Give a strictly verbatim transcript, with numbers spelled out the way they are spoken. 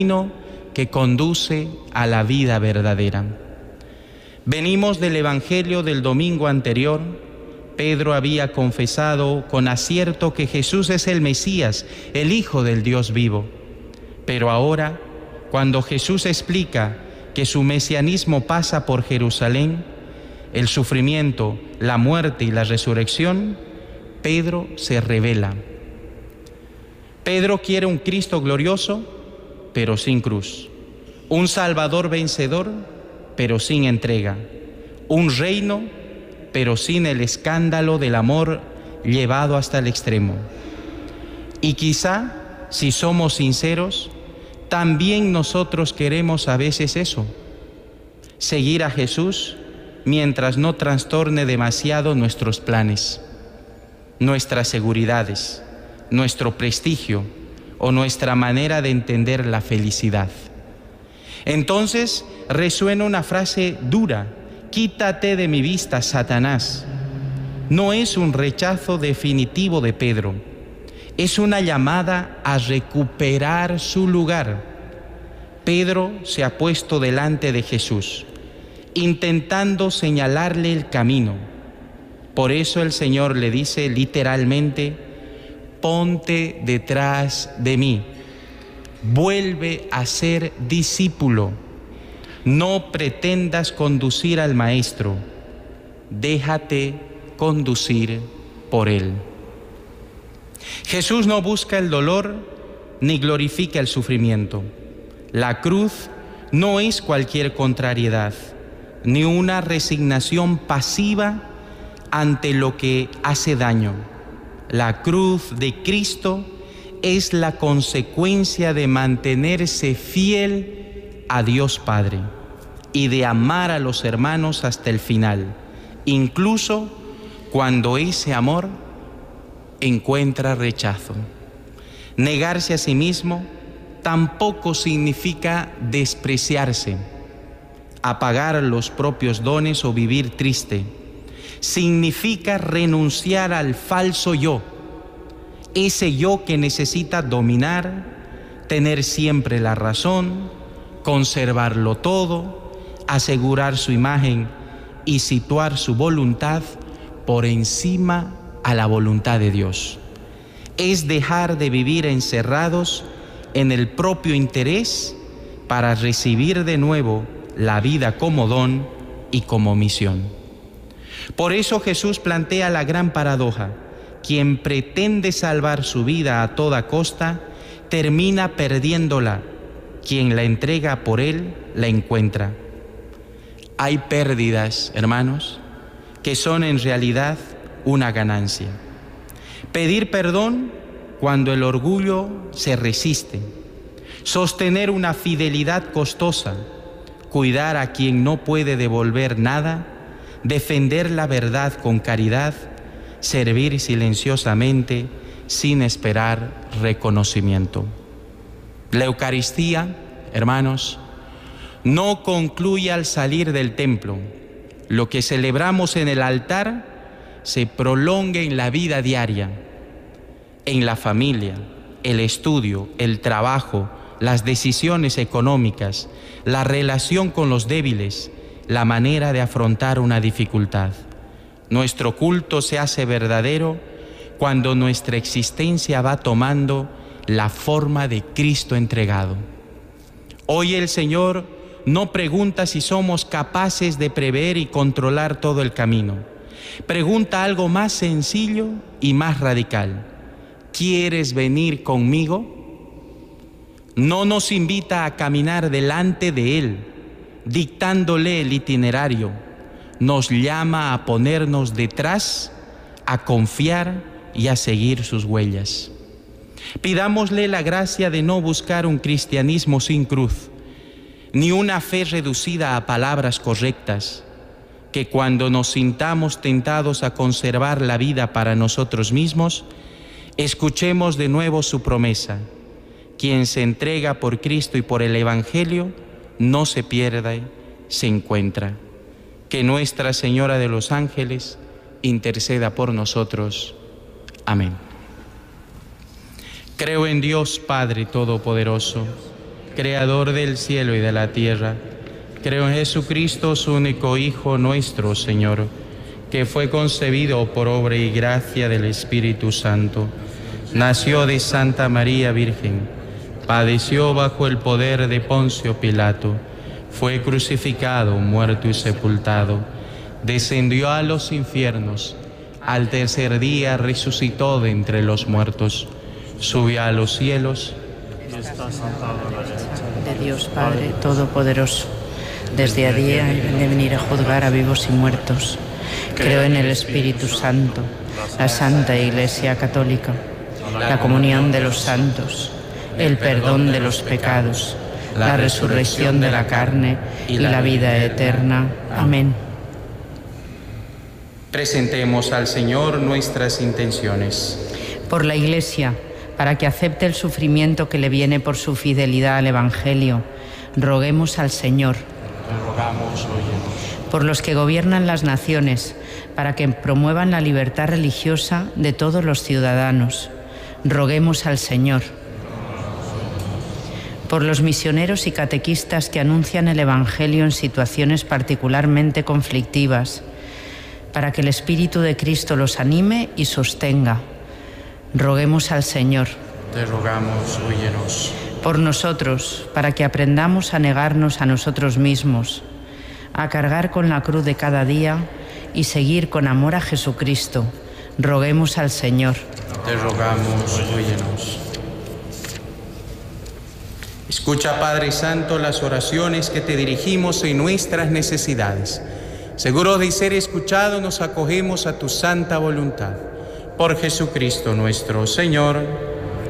que conduce a la vida verdadera. Venimos del Evangelio del domingo anterior. Pedro había confesado con acierto que Jesús es el Mesías, el Hijo del Dios vivo. Pero ahora, cuando Jesús explica que su mesianismo pasa por Jerusalén, el sufrimiento, la muerte y la resurrección, Pedro se revela. Pedro quiere un Cristo glorioso, pero sin cruz. Un Salvador vencedor, pero sin entrega. Un reino, pero sin el escándalo del amor llevado hasta el extremo. Y quizá, si somos sinceros, también nosotros queremos a veces eso. Seguir a Jesús mientras no trastorne demasiado nuestros planes, nuestras seguridades, nuestro prestigio o nuestra manera de entender la felicidad. Entonces resuena una frase dura: quítate de mi vista, Satanás. No es un rechazo definitivo de Pedro, es una llamada a recuperar su lugar. Pedro se ha puesto delante de Jesús, intentando señalarle el camino. Por eso el Señor le dice literalmente: ponte detrás de mí, vuelve a ser discípulo, no pretendas conducir al Maestro, déjate conducir por Él. Jesús no busca el dolor ni glorifica el sufrimiento. La cruz no es cualquier contrariedad, ni una resignación pasiva ante lo que hace daño. La cruz de Cristo es la consecuencia de mantenerse fiel a Dios Padre y de amar a los hermanos hasta el final, incluso cuando ese amor encuentra rechazo. Negarse a sí mismo tampoco significa despreciarse, apagar los propios dones o vivir triste. Significa renunciar al falso yo, ese yo que necesita dominar, tener siempre la razón, conservarlo todo, asegurar su imagen y situar su voluntad por encima a la voluntad de Dios. Es dejar de vivir encerrados en el propio interés para recibir de nuevo la vida como don y como misión. Por eso Jesús plantea la gran paradoja: quien pretende salvar su vida a toda costa, termina perdiéndola. Quien la entrega por Él, la encuentra. Hay pérdidas, hermanos, que son en realidad una ganancia. Pedir perdón cuando el orgullo se resiste. Sostener una fidelidad costosa. Cuidar a quien no puede devolver nada. Defender la verdad con caridad, servir silenciosamente sin esperar reconocimiento. La Eucaristía, hermanos, no concluye al salir del templo. Lo que celebramos en el altar se prolonga en la vida diaria, en la familia, el estudio, el trabajo, las decisiones económicas, la relación con los débiles, la manera de afrontar una dificultad. Nuestro culto se hace verdadero cuando nuestra existencia va tomando la forma de Cristo entregado. Hoy el Señor no pregunta si somos capaces de prever y controlar todo el camino. Pregunta algo más sencillo y más radical: ¿quieres venir conmigo? No nos invita a caminar delante de Él, dictándole el itinerario. Nos llama a ponernos detrás, a confiar y a seguir sus huellas. Pidámosle la gracia de no buscar un cristianismo sin cruz, ni una fe reducida a palabras correctas, que cuando nos sintamos tentados a conservar la vida para nosotros mismos, escuchemos de nuevo su promesa: quien se entrega por Cristo y por el Evangelio, no se pierde, se encuentra. Que Nuestra Señora de los Ángeles interceda por nosotros. Amén. Creo en Dios Padre Todopoderoso, Creador del cielo y de la tierra. Creo en Jesucristo, su único Hijo, nuestro Señor, que fue concebido por obra y gracia del Espíritu Santo. Nació de Santa María Virgen, padeció bajo el poder de Poncio Pilato, fue crucificado, muerto y sepultado, descendió a los infiernos, al tercer día resucitó de entre los muertos, subió a los cielos y está sentado a la derecha de Dios Padre Todopoderoso. Desde allí de venir a juzgar a vivos y muertos. Creo en el Espíritu Santo, la Santa Iglesia Católica, la comunión de los santos, el perdón de los pecados, la resurrección de la carne y la vida eterna. Amén. Presentemos al Señor nuestras intenciones. Por la Iglesia, para que acepte el sufrimiento que le viene por su fidelidad al Evangelio, roguemos al Señor. Te rogamos, óyenos. Por los que gobiernan las naciones, para que promuevan la libertad religiosa de todos los ciudadanos, roguemos al Señor. Por los misioneros y catequistas que anuncian el Evangelio en situaciones particularmente conflictivas, para que el Espíritu de Cristo los anime y sostenga, roguemos al Señor. Te rogamos, óyenos. Por nosotros, para que aprendamos a negarnos a nosotros mismos, a cargar con la cruz de cada día y seguir con amor a Jesucristo, roguemos al Señor. Te rogamos, óyenos. Escucha, Padre Santo, las oraciones que te dirigimos en nuestras necesidades. Seguros de ser escuchados, nos acogemos a tu santa voluntad. Por Jesucristo nuestro Señor.